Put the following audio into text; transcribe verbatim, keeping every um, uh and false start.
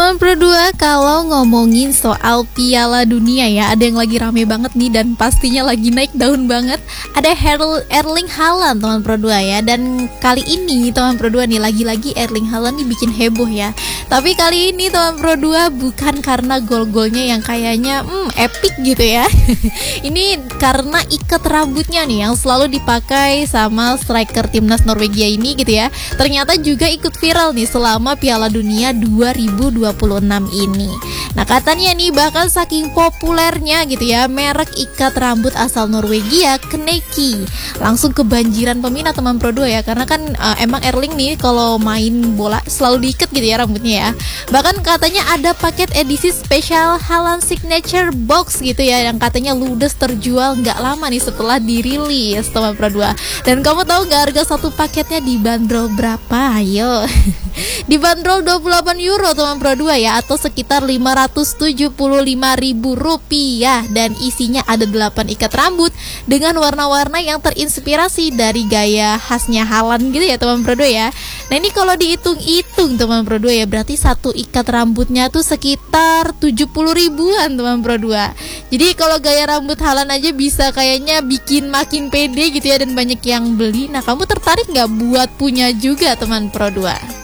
teman Pro dua, kalau ngomongin soal Piala Dunia ya, ada yang lagi rame banget nih dan pastinya lagi naik daun banget. Ada Her- Erling Haaland teman Pro dua ya. Dan kali ini teman Pro dua nih, lagi-lagi Erling Haaland nih bikin heboh ya. Tapi kali ini teman Pro dua bukan karena gol-golnya yang kayaknya hmm, epic gitu ya. Ini karena ikat rambutnya nih yang selalu dipakai sama striker timnas Norwegia ini gitu ya. Ternyata juga ikut viral nih selama Piala Dunia dua ribu dua puluh enam ini. Nah katanya nih bahkan saking populernya gitu ya, merek ikat rambut asal Norwegia, Kneki, langsung kebanjiran peminat teman Pro dua ya. Karena kan uh, emang Erling nih kalau main bola selalu diikat gitu ya rambutnya ya. Bahkan katanya ada paket edisi spesial Haaland Signature Box gitu ya, yang katanya ludes terjual nggak lama nih setelah dirilis teman Pro dua. Dan kamu tahu nggak harga satu paketnya dibanderol berapa? Ayo. Dibanderol dua puluh delapan euro teman Pro dua ya, atau sekitar lima ratus tujuh puluh lima ribu rupiah. Dan isinya ada delapan ikat rambut dengan warna-warna yang terinspirasi dari gaya khasnya Haaland gitu ya teman Pro dua ya. Nah ini kalau dihitung-hitung teman Pro dua ya, berarti satu ikat rambutnya tuh sekitar tujuh puluh ribuan teman Pro dua. Jadi kalau gaya rambut Haaland aja bisa kayaknya bikin makin pede gitu ya, dan banyak yang beli. Nah kamu tertarik nggak buat punya juga teman Pro dua?